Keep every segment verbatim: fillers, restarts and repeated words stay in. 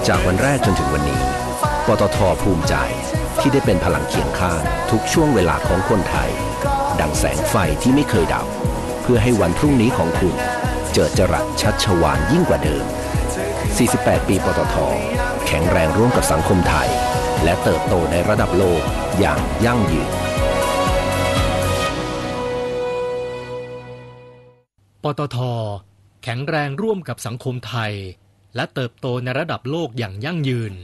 จากวันแรกจนถึงวันนี้ปตท.ภูมิใจที่ได้เป็นพลังเคียงข้างทุกช่วงเวลาของคนไทยดังแสงไฟที่ไม่เคยดับเพื่อให้วันพรุ่งนี้ของคุณเจิดจรัสชัชวาลยิ่งกว่าเดิมสี่สิบแปดปีปตท.แข็งแรงร่วมกับสังคมไทยและเติบโตในระดับโลกอย่างยั่งยืนปตท.แข็งแรงร่วมกับสังคมไทยและเติบโตในระดับโลกอย่างยั่งยืน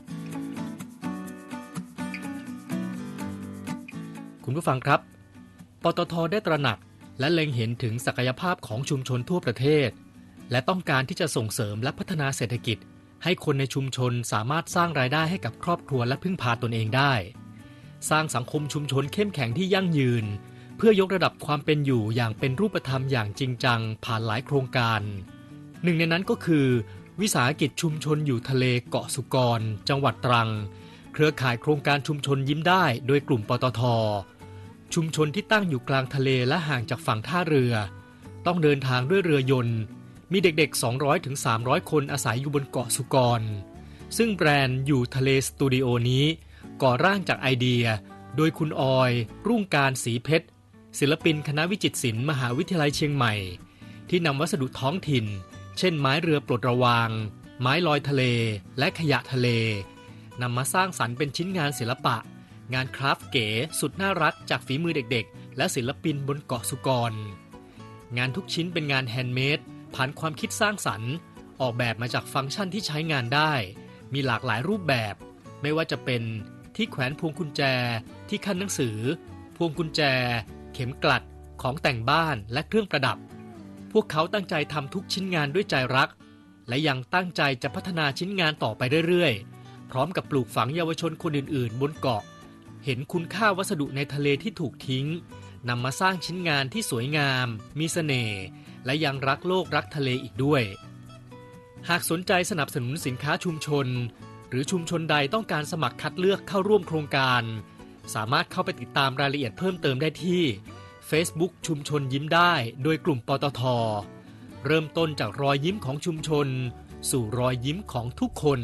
คุณผู้ฟังครับปตท.ได้ตระหนักและเล็งเห็นถึงศักยภาพของชุมชนทั่วประเทศและต้องการที่จะส่งเสริมและพัฒนาเศรษฐกิจให้คนในชุมชนสามารถสร้างรายได้ให้กับครอบครัวและพึ่งพาตนเองได้สร้างสังคมชุมชนเข้มแข็งที่ยั่งยืนเพื่อยกระดับความเป็นอยู่อย่างเป็นรูปธรรมอย่างจริงจังผ่านหลายโครงการหนึ่งในนั้นก็คือวิสาหกิจชุมชนอยู่ทะเลเกาะสุกรจังหวัดตรังเครือข่ายโครงการชุมชนยิ้มได้โดยกลุ่มปตท.ชุมชนที่ตั้งอยู่กลางทะเลและห่างจากฝั่งท่าเรือต้องเดินทางด้วยเรือยนต์มีเด็กๆ สองร้อยถึงสามร้อย คนอาศัยอยู่บนเกาะสุกรซึ่งแบรนด์อยู่ทะเลสตูดิโอนี้ก่อร่างจากไอเดียโดยคุณออยรุ่งการศรีเพชรศิลปินคณะวิจิตรศิลป์มหาวิทยาลัยเชียงใหม่ที่นำวัสดุท้องถิ่นเช่นไม้เรือปลดระวางไม้ลอยทะเลและขยะทะเลนำมาสร้างสรรค์เป็นชิ้นงานศิลปะงานคราฟต์เก๋สุดน่ารักจากฝีมือเด็กๆและศิลปินบนเกาะสุกรงานทุกชิ้นเป็นงานแฮนด์เมดผ่านความคิดสร้างสรรค์ออกแบบมาจากฟังก์ชันที่ใช้งานได้มีหลากหลายรูปแบบไม่ว่าจะเป็นที่แขวนพวงกุญแจที่ขั้นหนังสือพวงกุญแจเข็มกลัดของแต่งบ้านและเครื่องประดับพวกเขาตั้งใจทำทุกชิ้นงานด้วยใจรักและยังตั้งใจจะพัฒนาชิ้นงานต่อไปเรื่อยๆพร้อมกับปลูกฝังเยาวชนคนอื่นๆบนเกาะเห็นคุณค่าวัสดุในทะเลที่ถูกทิ้งนำมาสร้างชิ้นงานที่สวยงามมีเสน่ห์และยังรักโลกรักทะเลอีกด้วยหากสนใจสนับสนุนสินค้าชุมชนหรือชุมชนใดต้องการสมัครคัดเลือกเข้าร่วมโครงการสามารถเข้าไปติดตามรายละเอียดเพิ่มเติมได้ที่ Facebook ชุมชนยิ้มได้โดยกลุ่มปตท.เริ่มต้นจากรอยยิ้มของชุมชนสู่รอยยิ้มของทุกคน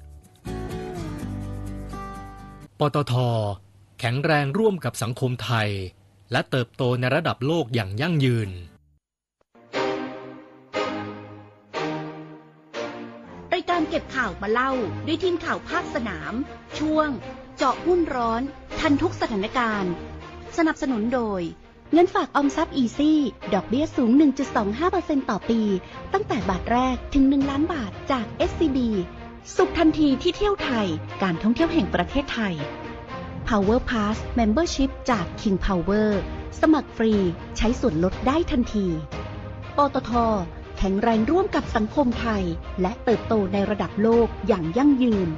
ปตท.แข็งแรงร่วมกับสังคมไทยและเติบโตในระดับโลกอย่างยั่งยืนรายการเก็บข่าวมาเล่าด้วยทีมข่าวภาคสนามช่วงเจาะหุ้นร้อนทันทุกสถานการณ์สนับสนุนโดยเงินฝากออมทรัพย์อีซี่ดอกเบี้ยสูง หนึ่งจุดสองห้าเปอร์เซ็นต์ ต่อปีตั้งแต่บาทแรกถึงหนึ่งล้านบาทจาก เอส ซี บี สุขทันทีที่เที่ยวไทยการท่องเที่ยวแห่งประเทศไทย Power Pass Membership จาก King Power สมัครฟรีใช้ส่วนลดได้ทันทีปตท.แข็งแรงร่วมกับสังคมไทยและเติบโตในระดับโลกอย่างยั่งยืน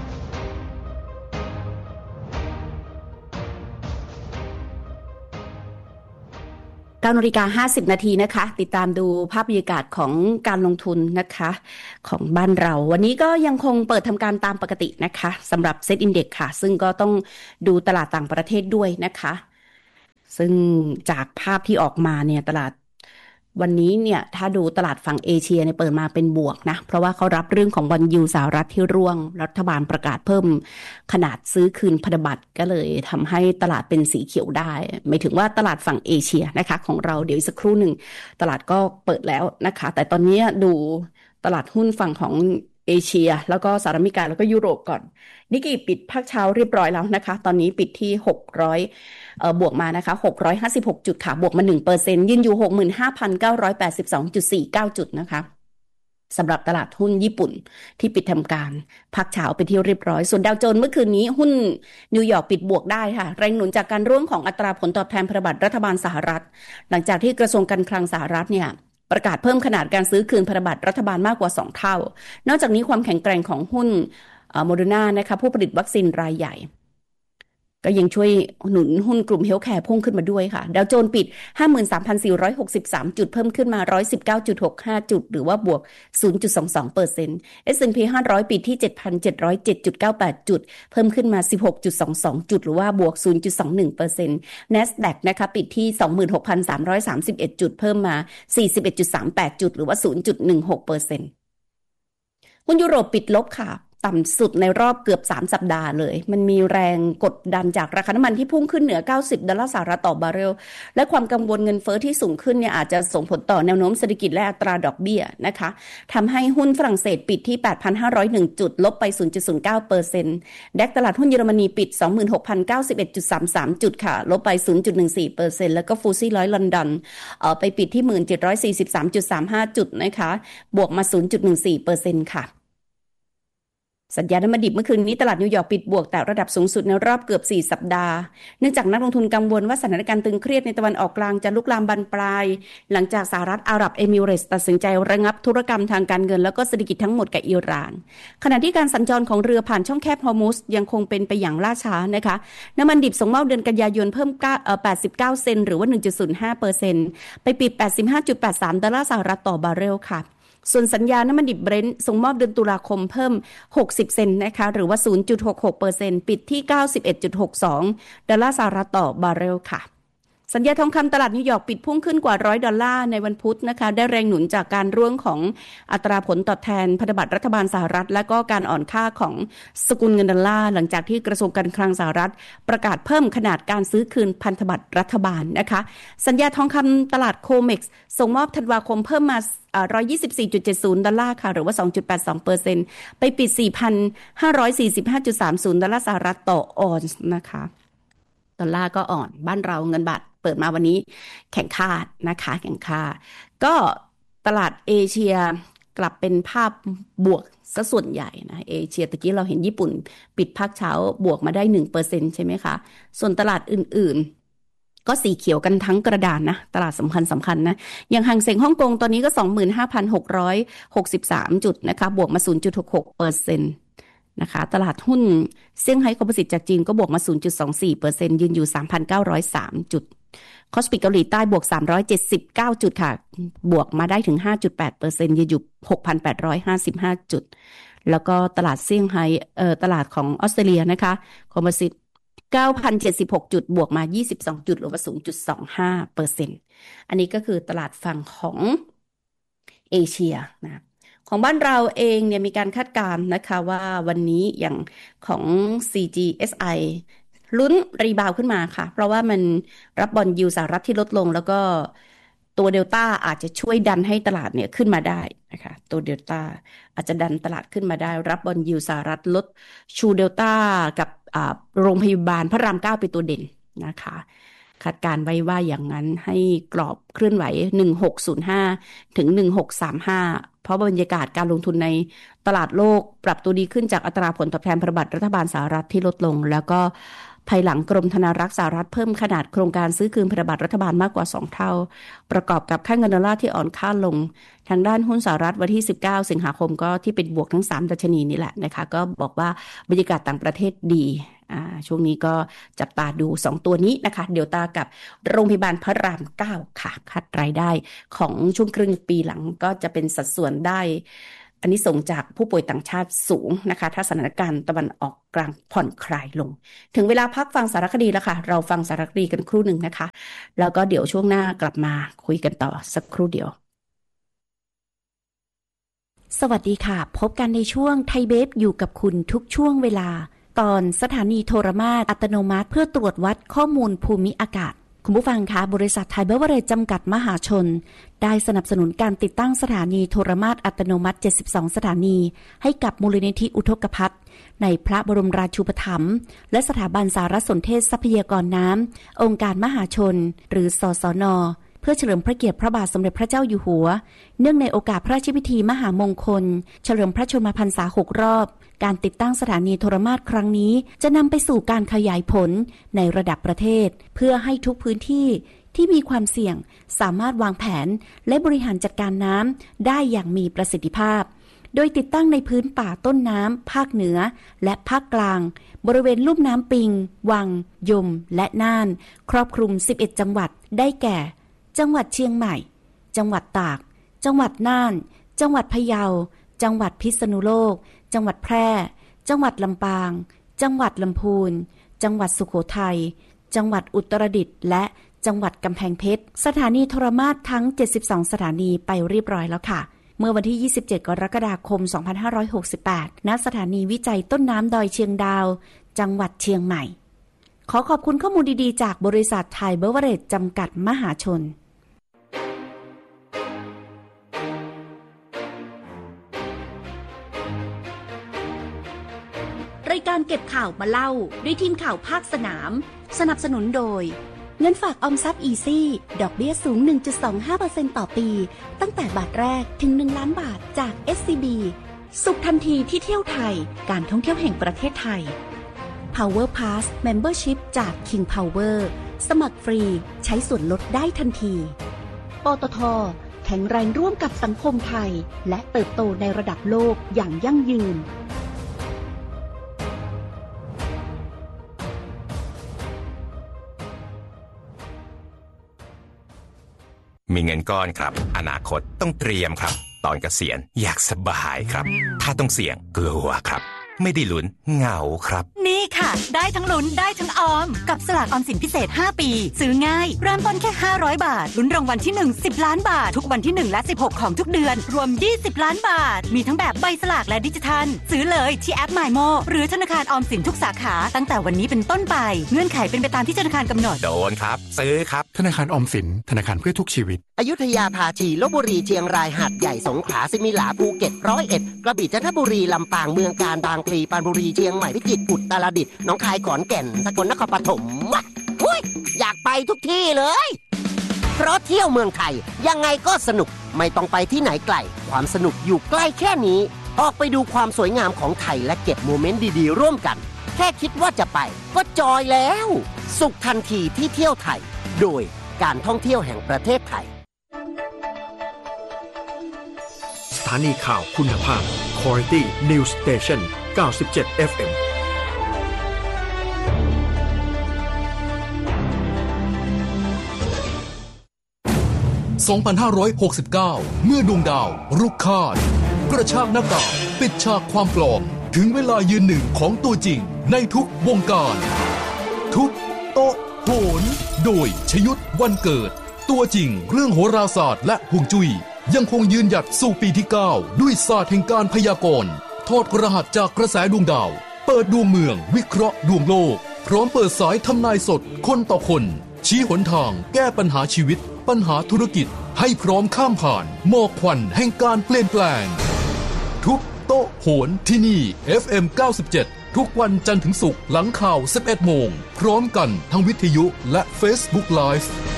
เก้านาฬิกาห้าสิบนาทีนะคะติดตามดูภาพบรรยากาศของการลงทุนนะคะของบ้านเราวันนี้ก็ยังคงเปิดทำการตามปกตินะคะสำหรับเซ็ตอินเด็กซ์ค่ะซึ่งก็ต้องดูตลาดต่างประเทศด้วยนะคะซึ่งจากภาพที่ออกมาเนี่ยตลาดวันนี้เนี่ยถ้าดูตลาดฝั่งเอเชียเนี่ยเปิดมาเป็นบวกนะเพราะว่าเขารับเรื่องของบอนด์ยิลด์สหรัฐที่ร่วงรัฐบาลประกาศเพิ่มขนาดซื้อคืนพันธบัตรก็เลยทำให้ตลาดเป็นสีเขียวได้หมายถึงว่าตลาดฝั่งเอเชียนะคะของเราเดี๋ยวอีกสักครู่หนึ่งตลาดก็เปิดแล้วนะคะแต่ตอนนี้ดูตลาดหุ้นฝั่งของเอเชียแล้วก็สหรัฐอเมริกาแล้วก็ยุโรปก่อนนิกเกอิปิดภาคเช้าเรียบร้อยแล้วนะคะตอนนี้ปิดที่หกร้อยเอ่อบวกมานะคะหกร้อยห้าสิบหกจุดค่ะบวกมา หนึ่งเปอร์เซ็นต์ ยืนอยู่ หกหมื่นห้าพันเก้าร้อยแปดสิบสองจุดสี่เก้า จุดนะคะสำหรับตลาดหุ้นญี่ปุ่นที่ปิดทำการภาคเช้าไปที่เรียบร้อยส่วนดาวโจนส์เมื่อคืนนี้หุ้นนิวยอร์กปิดบวกได้ค่ะแรงหนุนจากการร่วงของอัตราผลตอบแทนพันธบัตรรัฐบาลสหรัฐหลังจากที่กระทรวงการคลังสหรัฐเนี่ยประกาศเพิ่มขนาดการซื้อคืนพันธบัตรรัฐบาลมากกว่าสองเท่านอกจากนี้ความแข็งแกร่งของหุ้นโมเดอร์นานะคะผู้ผลิตวัคซีนรายใหญ่ก็ยังช่วยหนุนหุ้นกลุ่มเฮลท์แคร์พุ่งขึ้นมาด้วยค่ะดาวโจนส์ปิด ห้าหมื่นสามพันสี่ร้อยหกสิบสาม จุดเพิ่มขึ้นมา หนึ่งร้อยสิบเก้าจุดหกห้า จุดหรือว่าบวก ศูนย์จุดสองสองเปอร์เซ็นต์ เอส แอนด์ พี ห้าร้อยปิดที่ เจ็ดพันเจ็ดร้อยเจ็ดจุดเก้าแปด จุดเพิ่มขึ้นมา สิบหกจุดสองสอง จุดหรือว่าบวก ศูนย์จุดสองหนึ่งเปอร์เซ็นต์ NASDAQ นะคะปิดที่ สองหมื่นหกพันสามร้อยสามสิบเอ็ด จุดเพิ่มมา สี่สิบเอ็ดจุดสามแปด จุดหรือว่า ศูนย์จุดหนึ่งหกเปอร์เซ็นต์หุ้นยุโรปปิดลบค่ะต่ำสุดในรอบเกือบสามสัปดาห์เลยมันมีแรงกดดันจากราคาน้ำมันที่พุ่งขึ้นเหนือเก้าสิบดอลลาร์สหรัฐต่อบาร์เรลและความกังวลเงินเฟ้อที่สูงขึ้นเนี่ยอาจจะส่งผลต่อแนวโน้มเศรษฐกิจและอัตราดอกเบี้ยนะคะทำให้หุ้นฝรั่งเศสปิดที่ แปดพันห้าร้อยเอ็ด จุดลบไป ศูนย์จุดศูนย์เก้าเปอร์เซ็นต์ แดกตลาดหุ้นเยอรมนีปิด สองหมื่นหกพันเก้าสิบเอ็ดจุดสามสาม จุดค่ะลบไป ศูนย์จุดหนึ่งสี่เปอร์เซ็นต์ แล้วก็ฟูซี่ร้อยลอนดอนเอ่อไปปิดที่ หนึ่งพันเจ็ดร้อยสี่สิบสามจุดสามห้า จุดนะคะบวกมา ศูนย์จุดหนึ่งสี่เปอร์เซ็นต์ ค่ะสัญญาณน้ำมันดิบเมื่อคืนนี้ตลาดนิวยอร์กปิดบวกแต่ระดับสูงสุดในรอบเกือบสี่สัปดาห์เนื่องจากนักลงทุนกังวลว่าสถานการณ์ตึงเครียดในตะวันออกกลางจะลุกลามบานปลายหลังจากสหรัฐอาหรับเอมิเรตส์ตัดสินใจระงับธุรกรรมทางการเงินแล้วก็เศรษฐกิจทั้งหมดกับอิหร่านขณะที่การสัญจรของเรือผ่านช่องแคบฮอร์มุซยังคงเป็นไปอย่างล่าช้านะคะน้ำมันดิบส่งมอบเดือนกันยายนเพิ่มแปดสิบเก้าเซนต์หรือว่า หนึ่งจุดศูนย์ห้าเปอร์เซ็นต์ ไปปิด แปดสิบห้าจุดแปดสาม ดอลลาร์สหรัฐต่อบาร์เรลค่ะส่วนสัญญาน้ำมันดิบเบรนท์ส่งมอบเดือนตุลาคมเพิ่มหกสิบเซนต์นะคะหรือว่า ศูนย์จุดหกหกเปอร์เซ็นต์ ปิดที่ เก้าสิบเอ็ดจุดหกสอง ดอลลาร์สหรัฐต่อบาร์เรลค่ะสัญญาทองคำตลาดนิวยอร์กปิดพุ่งขึ้นกว่าหนึ่งร้อยดอลลาร์ในวันพุธนะคะได้แรงหนุนจากการร่วงของอัตราผลตอบแทนพันธบัตรรัฐบาลสหรัฐและก็การอ่อนค่าของสกุลเงินดอลลาร์หลังจากที่กระทรวงการคลังสหรัฐประกาศเพิ่มขนาดการซื้อคืนพันธบัตรรัฐบาลนะคะสัญญาทองคำตลาดโคเม็กซ์ส่งมอบธันวาคมเพิ่มมาหนึ่งร้อยยี่สิบสี่จุดเจ็ดศูนย์ ดอลลาร์ค่ะหรือว่า สองจุดแปดสองเปอร์เซ็นต์ ไปปิด สี่พันห้าร้อยสี่สิบห้าจุดสามศูนย์ ดอลลาร์สหรัฐต่อออนซ์นะคะดอลลาร์ก็อ่อนบ้านเราเงินบาทเปิดมาวันนี้แข็งค่านะคะแข็งค่าก็ตลาดเอเชียกลับเป็นภาพบวกซะส่วนใหญ่นะเอเชียตะกี้เราเห็นญี่ปุ่นปิดภาคเช้าบวกมาได้ หนึ่งเปอร์เซ็นต์ ใช่ไหมคะส่วนตลาดอื่นๆก็สีเขียวกันทั้งกระดานนะตลาดสำคัญสำคัญนะอย่างหังเส็งฮ่องกงตอนนี้ก็ สองหมื่นห้าพันหกร้อยหกสิบสาม จุดนะคะบวกมา ศูนย์จุดหกหกเปอร์เซ็นต์นะคะตลาดหุ้นเซี่ยงไฮ้คอมโพสิตจากจีนก็บวกมา ศูนย์จุดสองสี่เปอร์เซ็นต์ ยืนอยู่ สามพันเก้าร้อยสาม จุดคอสปิกเกาหลีใต้บวกสามร้อยเจ็ดสิบเก้าจุดค่ะบวกมาได้ถึง ห้าจุดแปดเปอร์เซ็นต์ ยืนอยู่ หกพันแปดร้อยห้าสิบห้า จุดแล้วก็ตลาดเซี่ยงไฮ้เอ่อตลาดของออสเตรเลียนะคะคอมโพสิต เก้าพันเจ็ดสิบหก จุดบวกมายี่สิบสองจุดหรือว่า ศูนย์จุดสองห้าเปอร์เซ็นต์ อันนี้ก็คือตลาดฝั่งของเอเชียนะของบ้านเราเองเนี่ยมีการคาดการณ์นะคะว่าวันนี้อย่างของ ซี จี เอส ไอ ลุ้นรีบาวขึ้นมาค่ะเพราะว่ามันรับบอนด์ยิลด์สหรัฐที่ลดลงแล้วก็ตัวเดลต้าอาจจะช่วยดันให้ตลาดเนี่ยขึ้นมาได้นะคะตัวเดลต้าอาจจะดันตลาดขึ้นมาได้รับบอนด์ยิลด์สหรัฐลดชูเดลต้ากับโรงพยาบาลพระรามเก้าเป็นตัวเด่นนะคะคาดการไว้ว่าอย่างนั้นให้กรอบเคลื่อนไหวหนึ่งพันหกร้อยห้าถึงหนึ่งพันหกร้อยสามสิบห้าเพราะบรรยากาศการลงทุนในตลาดโลกปรับตัวดีขึ้นจากอัตราผลตอบแทนพันธบัตรรัฐบาลสหรัฐที่ลดลงแล้วก็ภายหลังกรมธนารักษ์สหรัฐเพิ่มขนาดโครงการซื้อคืนพันธบัตรรัฐบาลมากกว่าสองเท่าประกอบกับค่าเงินดอลลาร์ที่อ่อนค่าลงทางด้านหุ้นสหรัฐวันที่สิบเก้าสิงหาคมก็ที่เป็นบวกทั้งสามดัชนีนี่แหละนะคะก็บอกว่าบรรยากาศต่างประเทศดีอ่าช่วงนี้ก็จับตาดูสองตัวนี้นะคะเดลต้ากับโรงพยาบาลพระรามเก้าค่ะคาดรายได้ของช่วงครึ่งปีหลังก็จะเป็นสัดส่วนได้อันนี้ส่งจากผู้ป่วยต่างชาติสูงนะคะถ้าสถานการณ์ตะวันออกกลางผ่อนคลายลงถึงเวลาพักฟังสารคดีแล้วค่ะเราฟังสารคดีกันครู่หนึ่งนะคะแล้วก็เดี๋ยวช่วงหน้ากลับมาคุยกันต่อสักครู่เดียวสวัสดีค่ะพบกันในช่วงไทยเบฟอยู่กับคุณทุกช่วงเวลาตอนสถานีโทรมาตรอัตโนมัติเพื่อตรวจวัดข้อมูลภูมิอากาศคุณผู้ฟังคะบริษัทไทยเบเวอเรจจำกัดมหาชนได้สนับสนุนการติดตั้งสถานีโทรมาตรอัตโนมัติเจ็ดสิบสองสถานีให้กับมูลนิธิอุทกภัทรในพระบรมราชูปถัมภ์และสถาบันสารสนเทศทรัพยากรน้ำองค์การมหาชนหรือสสน.เพื่อเฉลิมพระเกียรติพระบาทสมเด็จพระเจ้าอยู่หัวเนื่องในโอกาสพระราชพิธีมหามงคลเฉลิมพระชนมพรรษาหกรอบการติดตั้งสถานีโทรมาตรครั้งนี้จะนำไปสู่การขยายผลในระดับประเทศเพื่อให้ทุกพื้นที่ที่มีความเสี่ยงสามารถวางแผนและบริหารจัดการน้ำได้อย่างมีประสิทธิภาพโดยติดตั้งในพื้นป่าต้นน้ำภาคเหนือและภาคกลางบริเวณลุ่มน้ำปิงวังยมและน่านครอบคลุมสิบเอ็ดจังหวัดได้แก่จังหวัดเชียงใหม่จังหวัดตากจังหวัดน่านจังหวัดพะเยาจังหวัดพิษณุโลกจังหวัดแพร่จังหวัดลำปางจังหวัดลำพูนจังหวัดสุโขทัยจังหวัดอุตรดิตถ์และจังหวัดกำแพงเพชรสถานีโทรมาตรทั้งเจ็ดสิบสองสถานีไปเรียบร้อยแล้วค่ะเมื่อวันที่ยี่สิบเจ็ดกรกฎาคมสองพันห้าร้อยหกสิบแปดณสถานีวิจัยต้นน้ำดอยเชียงดาวจังหวัดเชียงใหม่ขอขอบคุณข้อมูลดีๆจากบริษัทไทยเบเวอเรจจำกัดมหาชนรายการเก็บข่าวมาเล่าด้วยทีมข่าวภาคสนามสนับสนุนโดยเงินฝากออมทรัพย์อีซี่ดอกเบี้ยสูง หนึ่งจุดสองห้าเปอร์เซ็นต์ ต่อปีตั้งแต่บาทแรกถึงหนึ่งล้านบาทจาก เอส ซี บี สุขทันทีที่เที่ยวไทยการท่องเที่ยวแห่งประเทศไทย Power Pass Membership จาก King Power สมัครฟรีใช้ส่วนลดได้ทันทีปตท.แข็งแรงร่วมกับสังคมไทยและเติบโตในระดับโลกอย่างยั่งยืนมีเงินก้อนครับอนาคตต้องเตรียมครับตอนเกษียณอยากสบายครับถ้าต้องเสี่ยงกลัวครับไม่ได้ลุ้นเหงาครับนี่ค่ะได้ทั้งลุ้นได้ทั้งออมกับสลากออมสินพิเศษห้าปีซื้อง่ายเริ่มต้นแค่ห้าร้อยบาทลุ้นรางวัลที่หนึ่ง สิบล้านบาททุกวันที่หนึ่งและสิบหกของทุกเดือนรวมยี่สิบล้านบาทมีทั้งแบบใบสลากและดิจิทัลซื้อเลยที่แอป มายโม หรือธนาคารออมสินทุกสาขาตั้งแต่วันนี้เป็นต้นไปเงื่อนไขเป็นไปตามที่ธนาคารกำหนดโดนครับซื้อครับธนาคารออมสินธนาคารเพื่อทุกชีวิตอยุธยาภาชีลพบุรีเชียงรายหาดใหญ่สงขลาสิมิหลาภูเก็ตร้อยเอ็ดกระบี่จันทบุรีลำปางเมืองกาญบางพลีปราณบุรีเชียงใหม่พิจิตรอุตรดิตถ์หนองคายขอนแก่นสกลนครปฐมอุ้ยอยากไปทุกที่เลยเพราะเที่ยวเมืองไทยยังไงก็สนุกไม่ต้องไปที่ไหนไกลความสนุกอยู่ใกล้แค่นี้ออกไปดูความสวยงามของไทยและเก็บโมเมนต์ดีๆร่วมกันแค่คิดว่าจะไปก็จอยแล้วสุขทันทีที่เที่ยวไทยโดยการท่องเที่ยวแห่งประเทศไทยสถานีข่าวคุณภาพ Quality News Station เก้าสิบเจ็ด เอฟ เอ็มสองพันห้าร้อยหกสิบเก้าเมื่อดวงดาวรุกคาดกระชากหน้ากากปิดฉากความปลอมถึงเวลายืนหนึ่งของตัวจริงในทุกวงการทุกโต๊ะโหนโดยชยุทธวันเกิดตัวจริงเรื่องโหราศาสตร์และฮวงจุ้ยยังคงยืนหยัดสู่ปีที่เก้าด้วยศาสตร์แห่งการพยากรณ์ทอดรหัสจากกระแสดวงดาวเปิดดวงเมืองวิเคราะห์ดวงโลกพร้อมเปิดสายทำนายสดคนต่อคนชี้หนทางแก้ปัญหาชีวิตปัญหาธุรกิจให้พร้อมข้ามผ่านหมอกควันแห่งการเปลี่ยนแปลงทุกโต๊ะโหนที่นี่ เอฟ เอ็ม เก้าสิบเจ็ดทุกวันจันทร์ถึงศุกร์หลังข่าว สิบเอ็ดโมงพร้อมกันทั้งวิทยุและ Facebook Live